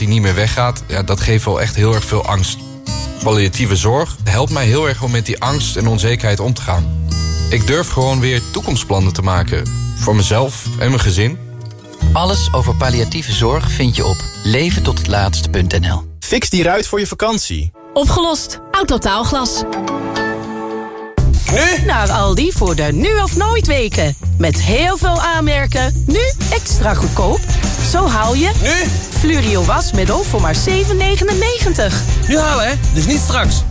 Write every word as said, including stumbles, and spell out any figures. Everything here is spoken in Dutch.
die niet meer weggaat, ja, dat geeft wel echt heel erg veel angst. Palliatieve zorg helpt mij heel erg om met die angst en onzekerheid om te gaan. Ik durf gewoon weer toekomstplannen te maken. Voor mezelf en mijn gezin. Alles over palliatieve zorg vind je op leven tot het laatst punt n l. Fix die ruit voor je vakantie. Opgelost. Autotaalglas. Nu? Naar Aldi voor de nu of nooit weken. Met heel veel aanmerken. Nu extra goedkoop. Zo haal je... Nu? Flurio wasmiddel voor maar zeven negenennegentig. Nu halen, hè? Dus niet straks.